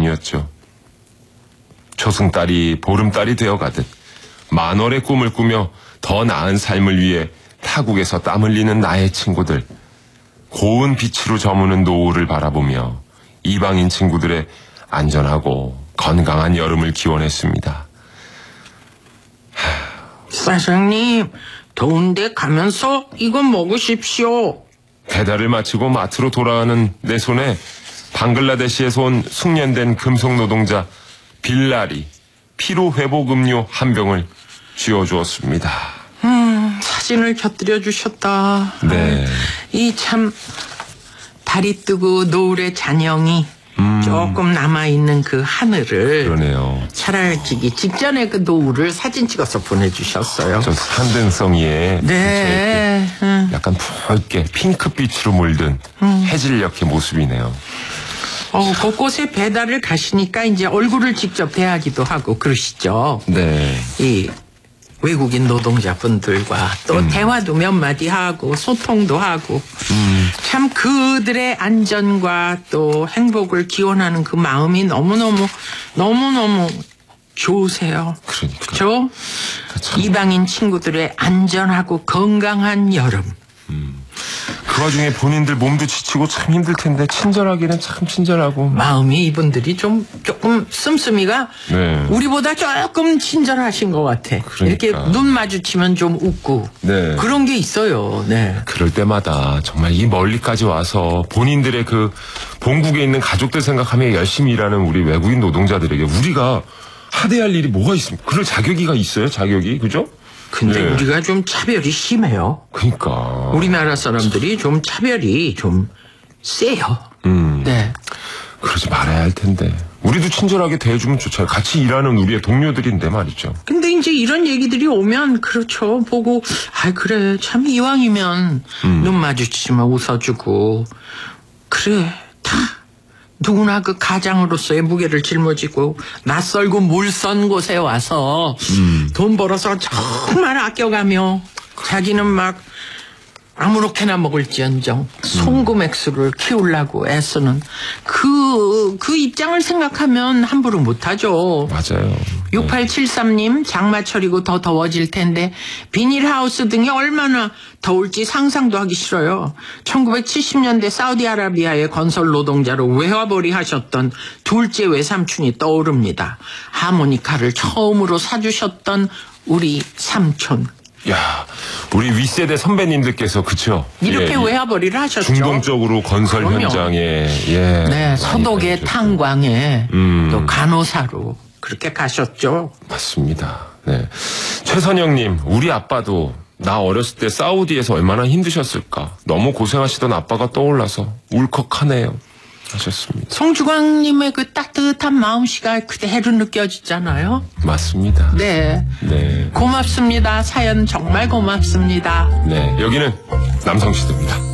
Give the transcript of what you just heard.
전이었죠. 초승달이 보름달이 되어가듯 만월의 꿈을 꾸며 더 나은 삶을 위해 타국에서 땀 흘리는 나의 친구들, 고운 빛으로 저무는 노을을 바라보며 이방인 친구들의 안전하고 건강한 여름을 기원했습니다. 사장님, 더운데 가면서 이거 먹으십시오. 배달을 마치고 마트로 돌아가는 내 손에 방글라데시에서 온 숙련된 금속 노동자 빌라리 피로회복 음료 한 병을 쥐어주었습니다. 사진을 곁들여 주셨다. 네. 이 참 달이 뜨고 노을의 잔영이 조금 남아있는 그 하늘을 그러네요. 사라지기 직전에 그 노을을 사진 찍어서 보내주셨어요. 저 산등성 위에 네. 약간 붉게 핑크빛으로 물든 해질녘의 모습이네요. 곳곳에 배달을 가시니까 이제 얼굴을 직접 대하기도 하고 그러시죠. 네. 이 외국인 노동자분들과 또 대화도 몇 마디 하고 소통도 하고 참 그들의 안전과 또 행복을 기원하는 그 마음이 너무너무 좋으세요. 그러니까. 그렇죠? 이방인 친구들의 안전하고 건강한 여름. 그 와중에 본인들 몸도 지치고 참 힘들 텐데 친절하기는 참 친절하고. 마음이 이분들이 조금 씀씀이가 네. 우리보다 조금 친절하신 것 같아. 그러니까. 이렇게 눈 마주치면 좀 웃고 네. 그런 게 있어요. 네. 그럴 때마다 정말 이 멀리까지 와서 본인들의 그 본국에 있는 가족들 생각하며 열심히 일하는 우리 외국인 노동자들에게 우리가 하대할 일이 뭐가 있습니까? 그럴 자격이가 있어요, 자격이. 그죠? 근데 네. 우리가 좀 차별이 심해요. 그러니까. 우리나라 사람들이 좀 차별이 좀 세요. 네. 그러지 말아야 할 텐데. 우리도 친절하게 대해주면 좋잖아요. 같이 일하는 우리의 동료들인데 말이죠. 근데 이제 이런 얘기들이 오면 그렇죠. 보고 그래 참 이왕이면 눈 마주치면 웃어주고 그래 다 누구나 그 가장으로서의 무게를 짊어지고 낯설고 물선 곳에 와서 돈 벌어서 정말 아껴가며 자기는 막 아무렇게나 먹을지언정 송금액수를 키우려고 애쓰는 그 입장을 생각하면 함부로 못하죠. 맞아요. 6873님 장마철이고 더 더워질 텐데 비닐하우스 등이 얼마나 더울지 상상도 하기 싫어요. 1970년대 사우디아라비아의 건설 노동자로 외화벌이 하셨던 둘째 외삼촌이 떠오릅니다. 하모니카를 처음으로 사주셨던 우리 삼촌. 야, 우리 윗세대 선배님들께서 그쵸? 이렇게 외화벌이를 하셨죠. 중동적으로 건설 그럼요. 현장에 네, 서독의 다니셨죠. 탄광에 또 간호사로 그렇게 가셨죠. 맞습니다. 네. 최선영님, 우리 아빠도 나 어렸을 때 사우디에서 얼마나 힘드셨을까. 너무 고생하시던 아빠가 떠올라서 울컥하네요. 하셨습니다. 송주광님의 그 따뜻한 마음씨가 그대로 느껴지잖아요. 맞습니다. 네. 네. 고맙습니다. 사연 정말 고맙습니다. 네. 여기는 남성시대입니다.